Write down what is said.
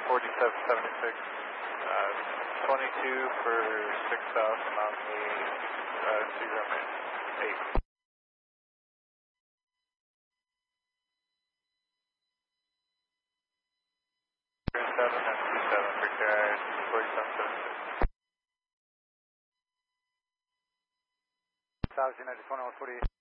4776. 22 for 6,000 on the C-runway 8. Seven and 27 for carrier 4776. South United 2148.